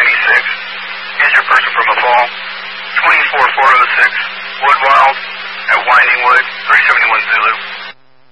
Injured person from a fall. 24406 Woodwild at Winding Wood, 371 Zulu.